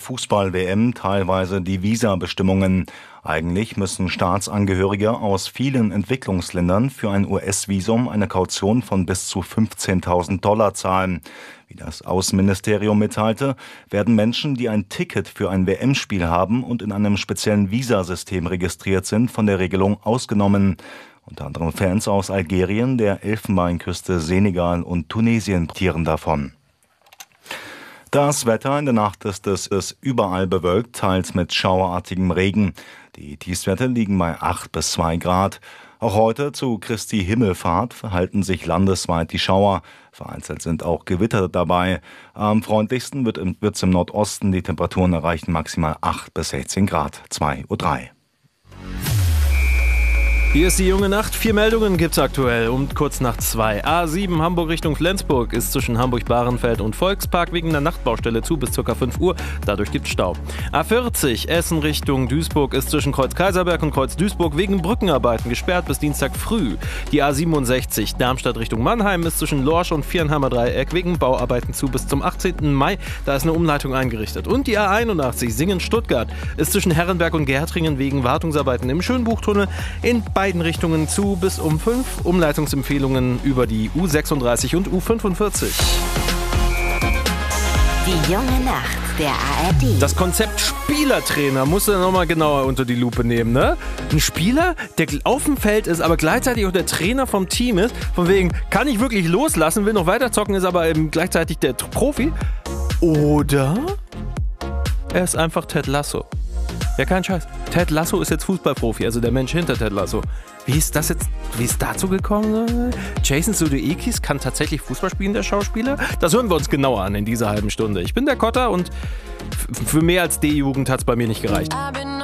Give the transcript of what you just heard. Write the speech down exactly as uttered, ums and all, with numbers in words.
Fußball-W M teilweise die Visabestimmungen. Eigentlich müssen Staatsangehörige aus vielen Entwicklungsländern für ein U S-Visum eine Kaution von bis zu fünfzehntausend Dollar zahlen. Wie das Außenministerium mitteilte, werden Menschen, die ein Ticket für ein W M-Spiel haben und in einem speziellen Visasystem registriert sind, von der Regelung ausgenommen. Unter anderem Fans aus Algerien, der Elfenbeinküste, Senegal und Tunesien profitieren davon. Das Wetter: in der Nacht ist es ist überall bewölkt, teils mit schauerartigem Regen. Die Tiefstwerte liegen bei acht bis zwei Grad. Auch heute zu Christi Himmelfahrt verhalten sich landesweit die Schauer. Vereinzelt sind auch Gewitter dabei. Am freundlichsten wird es im Nordosten. Die Temperaturen erreichen maximal acht bis sechzehn Grad. zwei Uhr drei. Hier ist die junge Nacht. Vier Meldungen gibt's aktuell um kurz nach zwei. A sieben Hamburg Richtung Flensburg ist zwischen Hamburg-Bahrenfeld und Volkspark wegen der Nachtbaustelle zu bis ca. fünf Uhr. Dadurch gibt's Stau. A vierzig Essen Richtung Duisburg ist zwischen Kreuz Kaiserberg und Kreuz Duisburg wegen Brückenarbeiten gesperrt bis Dienstag früh. Die A siebenundsechzig Darmstadt Richtung Mannheim ist zwischen Lorsch und Viernheimer Dreieck wegen Bauarbeiten zu bis zum achtzehnten Mai. Da ist eine Umleitung eingerichtet. Und die A einundachtzig Singen-Stuttgart ist zwischen Herrenberg und Gärtringen wegen Wartungsarbeiten im Schönbuchtunnel in beiden Richtungen zu bis um fünf. Umleitungsempfehlungen über die U sechsunddreißig und U fünfundvierzig. Die junge Nacht der A R D. Das Konzept Spielertrainer musst du nochmal genauer unter die Lupe nehmen, ne? Ein Spieler, der auf dem Feld ist, aber gleichzeitig auch der Trainer vom Team ist. Von wegen, kann ich wirklich loslassen, will noch weiter zocken, ist aber eben gleichzeitig der Profi. Oder er ist einfach Ted Lasso. Ja, kein Scheiß. Ted Lasso ist jetzt Fußballprofi, also der Mensch hinter Ted Lasso. Wie ist das jetzt, wie ist dazu gekommen? Jason Sudeikis kann tatsächlich Fußball spielen, der Schauspieler? Das hören wir uns genauer an in dieser halben Stunde. Ich bin der Kotter und f- für mehr als D-Jugend hat es bei mir nicht gereicht.